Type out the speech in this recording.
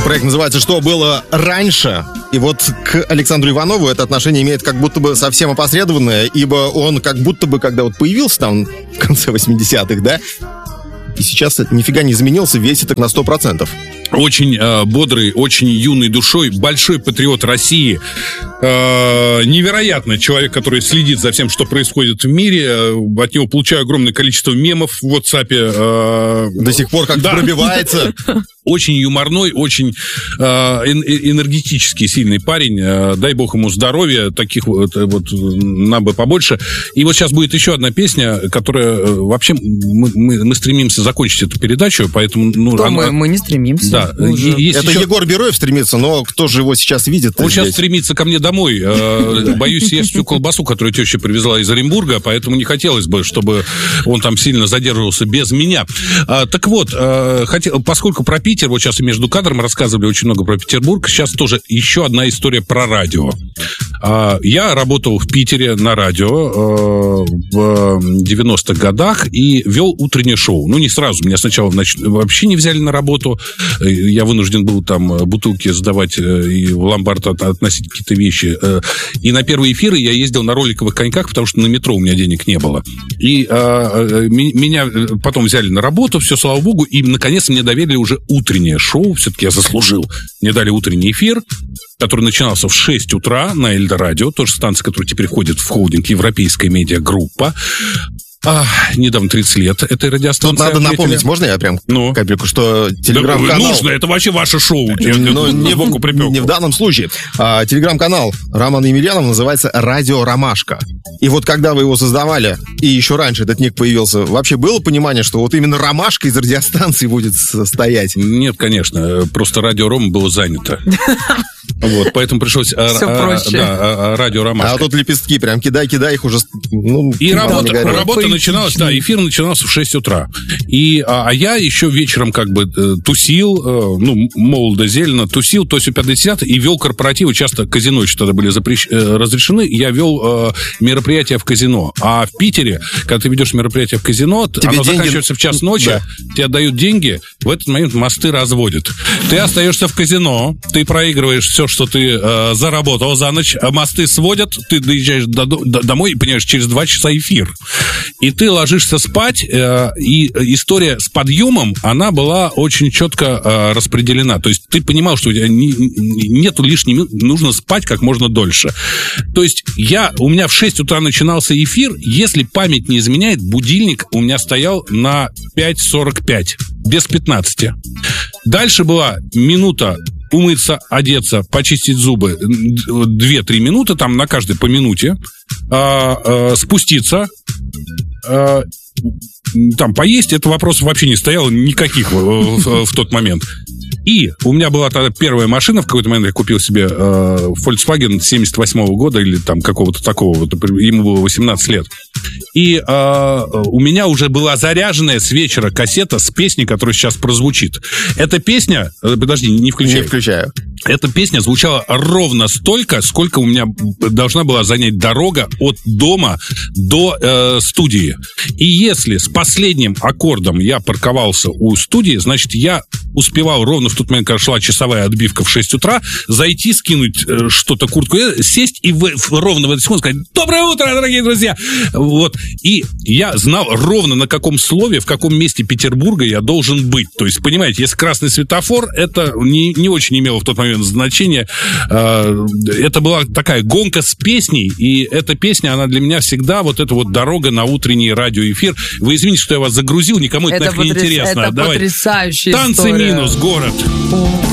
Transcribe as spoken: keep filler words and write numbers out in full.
Проект называется «Что было раньше?». И вот к Александру Иванову это отношение имеет как будто бы совсем опосредованное, ибо он как будто бы, когда вот появился там в конце восьмидесятых, да, и сейчас нифига не изменился, весит так на сто процентов. Очень э, бодрый, очень юной душой, большой патриот России, э, невероятный человек, который следит за всем, что происходит в мире. От него получаю огромное количество мемов в WhatsApp. Э, До сих пор как-то да. пробивается. Очень юморной, очень э, энергетический, сильный парень. Э, дай бог ему здоровья, таких вот, вот нам бы побольше. И вот сейчас будет еще одна песня, которая э, вообще мы, мы, мы стремимся закончить эту передачу, поэтому... Ну, То она... мы, мы не стремимся. Да, есть это еще... Егор Бероев стремится, но кто же его сейчас видит? Он здесь? сейчас стремится ко мне домой. Боюсь съесть всю колбасу, которую теща привезла из Оренбурга, поэтому не хотелось бы, чтобы он там сильно задерживался без меня. Так вот, хотел, поскольку про Питер, вот сейчас и между кадром рассказывали очень много про Петербург, сейчас тоже еще одна история про радио. Я работал в Питере на радио в девяностых годах и вел утреннее шоу. Ну, не сразу. Меня сначала вообще не взяли на работу. Я вынужден был там бутылки сдавать и в ломбард относить какие-то вещи. И на первые эфиры я ездил на роликовых коньках, потому что на метро у меня денег не было. И а, меня потом взяли на работу, все, слава богу, и, наконец, мне доверили уже утреннее шоу. Все-таки я заслужил. Мне дали утренний эфир, который начинался в шесть утра на Эльдорадио, тоже станция, которая теперь входит в холдинг «Европейская медиагруппа». А, недавно тридцать лет этой радиостанции. Тут надо отметили. напомнить, можно я прям ну? капельку, что телеграм-канал... Да, нужно, это вообще ваше шоу. Но не, не в данном случае. А, телеграм-канал Романа Емельянова называется «Радио Ромашка». И вот когда вы его создавали, и еще раньше этот ник появился, вообще было понимание, что вот именно «Ромашка» из радиостанции будет состоять? Нет, конечно. Просто «Радио Рома» было занято. Вот, поэтому пришлось а, а, да, радио «Ромашка». А тут лепестки, прям кидай-кидай их уже... Ну, и работа, работа начиналась, да, эфир начинался в шесть утра. И, а, а я еще вечером как бы э, тусил, э, ну, молодо-зелено, тусил, то есть пятьдесят, и вел корпоративы, часто казино еще тогда были запрещ... э, разрешены, я вел э, мероприятия в казино. А в Питере, когда ты ведешь мероприятие в казино, тебе оно деньги... заканчивается в час ночи, да. Тебе отдают деньги, в этот момент мосты разводят. Ты остаешься в казино, ты проигрываешь все, что ты э, заработал за ночь, а мосты сводят, ты доезжаешь до, до, домой и понимаешь, через два часа эфир. И ты ложишься спать, э, и история с подъемом, она была очень четко э, распределена. То есть ты понимал, что у тебя не, нету лишней минуты, нужно спать как можно дольше. То есть я, у меня в шесть утра начинался эфир, если память не изменяет, будильник у меня стоял на пять сорок пять, без пятнадцати. Дальше была минута умыться, одеться, почистить зубы, две-три минуты, там на каждой по минуте, а, а, спуститься, а, там поесть, это вопрос вообще не стоял никаких в, в, в тот момент. И у меня была тогда первая машина, в какой-то момент я купил себе э, Volkswagen семьдесят восьмого года или там какого-то такого, вот, ему было восемнадцать лет. И э, у меня уже была заряженная с вечера кассета с песней, которая сейчас прозвучит. Эта песня, э, подожди, не включай. Не включаю. Эта песня звучала ровно столько, сколько у меня должна была занять дорога от дома до э, студии. И если с последним аккордом я парковался у студии, значит, я успевал ровно в тот момент, когда шла часовая отбивка в шесть утра, зайти, скинуть э, что-то, куртку, сесть и в, в, ровно в эту секунду сказать: «Доброе утро, дорогие друзья!» Вот. И я знал ровно, на каком слове, в каком месте Петербурга я должен быть. То есть, понимаете, если красный светофор, это не, не очень имело в тот момент значения. Э, это была такая гонка с песней, и эта песня, она для меня всегда вот эта вот дорога на утренний радиоэфир. Вы извините, что я вас загрузил, никому это, это нафиг не интересно. Это Давай. Потрясающая Танцы история. минус город.